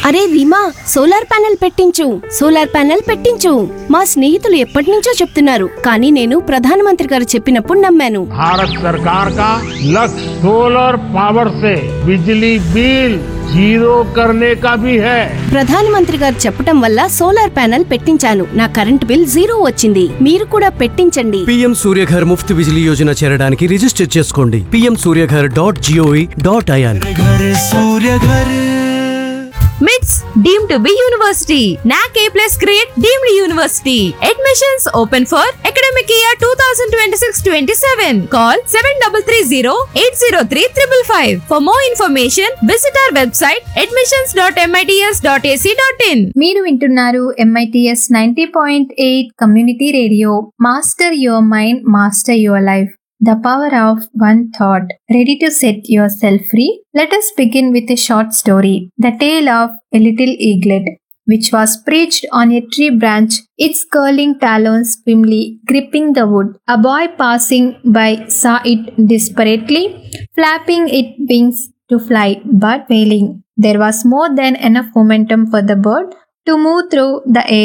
అరే Reema, solar panel పెట్టించు. మా స్నేహితులు ఎప్పటినుంచో చెప్తున్నారు, కానీ నేను ప్రధానమంత్రి గారు చెప్పినప్పుడు నమ్మాను. भारत सरकार का लक्ष्य सोलर पावर से बिजली बिल जीरो करने का भी है। ప్రధానమంత్రి గారు చెప్పటం వల్ల సోలార్ ప్యానెల్ పెట్టించాను. నా కరెంట్ బిల్ 0 వచ్చింది. మీరు కూడా పెట్టించండి. PM సూర్యఘర్ ముఫ్త్ బిజిలీ యోజన చేరడానికి రిజిస్టర్ చేసుకోండి. pmsuryaghar.gov.in. MITS deemed to be university. NAC A+ grade deemed university. Admissions open for academic year 2026-27. Call 7330-803-555. For more information, visit our website admissions.mits.ac.in. మీరు వింటున్నారు MITS 90.8 community radio. Master your mind, master your life. The power of one thought. Ready to set yourself free? Let us begin with a short story. The tale of a little eaglet, which was perched on a tree branch, its curling talons firmly gripping the wood. A boy passing by saw it desperately, flapping its wings to fly, but failing. There was more than enough momentum for the bird to move through the air